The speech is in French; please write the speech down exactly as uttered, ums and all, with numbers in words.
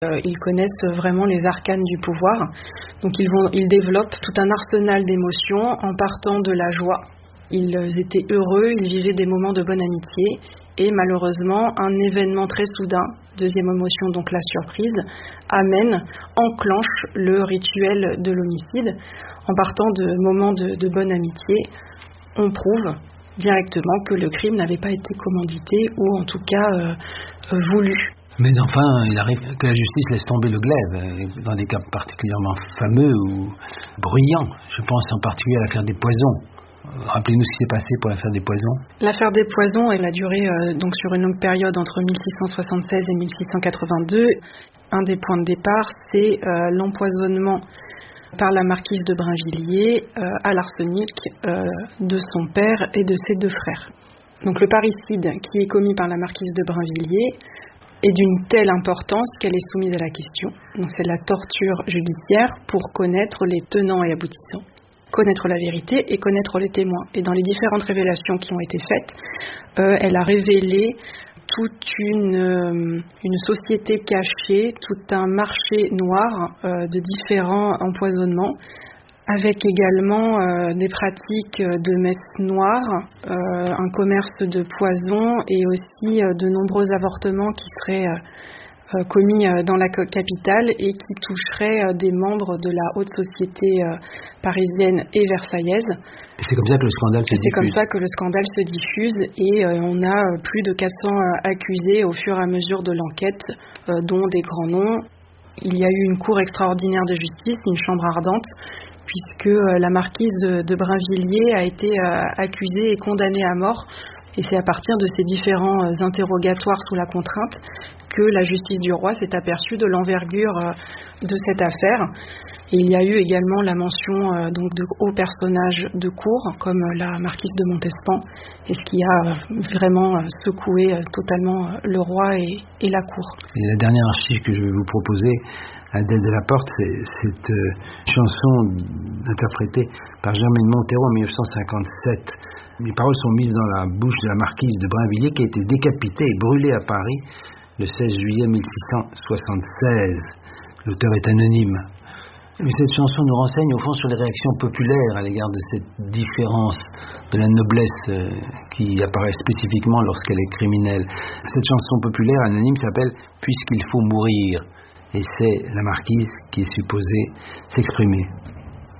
Euh, ils connaissent vraiment les arcanes du pouvoir. Donc ils, vont, ils développent tout un arsenal d'émotions en partant de la joie. Ils étaient heureux, ils vivaient des moments de bonne amitié. Et malheureusement, un événement très soudain, deuxième émotion, donc la surprise, amène, enclenche le rituel de l'homicide. En partant de moments de, de bonne amitié, on prouve directement que le crime n'avait pas été commandité ou en tout cas euh, euh, voulu. Mais enfin, il arrive que la justice laisse tomber le glaive, dans des cas particulièrement fameux ou bruyants. Je pense en particulier à l'affaire des Poisons. Rappelez-nous ce qui s'est passé pour l'affaire des Poisons. L'affaire des Poisons, elle a duré euh, donc sur une longue période entre mille six cent soixante-seize et mille six cent quatre-vingt-deux. Un des points de départ, c'est euh, l'empoisonnement par la marquise de Brinvilliers euh, à l'arsenic euh, de son père et de ses deux frères. Donc le parricide qui est commis par la marquise de Brinvilliers est d'une telle importance qu'elle est soumise à la question. Donc c'est la torture judiciaire pour connaître les tenants et aboutissants, connaître la vérité et connaître les témoins. Et dans les différentes révélations qui ont été faites, euh, elle a révélé toute une, euh, une société cachée, tout un marché noir euh, de différents empoisonnements, avec également euh, des pratiques de messe noire, euh, un commerce de poison et aussi euh, de nombreux avortements qui seraient euh, commis euh, dans la capitale et qui toucheraient euh, des membres de la haute société euh, parisienne et versaillaise. Et c'est comme ça que le scandale se et diffuse. C'est comme ça que le scandale se diffuse et euh, on a euh, plus de quatre cents euh, accusés au fur et à mesure de l'enquête, euh, dont des grands noms. Il y a eu une cour extraordinaire de justice, une chambre ardente, puisque euh, la marquise de, de Brinvilliers a été euh, accusée et condamnée à mort. Et c'est à partir de ces différents euh, interrogatoires sous la contrainte que la justice du roi s'est aperçue de l'envergure euh, de cette affaire. Et il y a eu également la mention euh, donc de hauts personnages de cour, comme euh, la marquise de Montespan, et ce qui a euh, vraiment euh, secoué euh, totalement euh, le roi et, et la cour. Et la dernière archive que je vais vous proposer, Adèle Delaporte, c'est cette euh, chanson interprétée par Germaine Montero en mille neuf cent cinquante-sept. Les paroles sont mises dans la bouche de la marquise de Brinvilliers qui a été décapitée et brûlée à Paris le seize juillet mille six cent soixante-seize. L'auteur est anonyme. Mais cette chanson nous renseigne au fond sur les réactions populaires à l'égard de cette différence de la noblesse euh, qui apparaît spécifiquement lorsqu'elle est criminelle. Cette chanson populaire anonyme s'appelle « Puisqu'il faut mourir » et c'est la marquise qui est supposée s'exprimer.